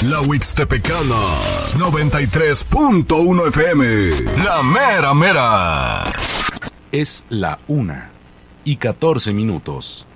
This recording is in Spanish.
La Huixtepecana, 93.1 FM. La mera mera. Es la 1:14.